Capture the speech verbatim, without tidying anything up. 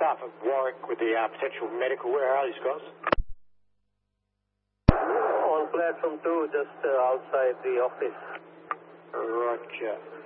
staff at Warwick with the uh, potential medical. Where are these guys? On platform two, just uh, outside the office. Roger.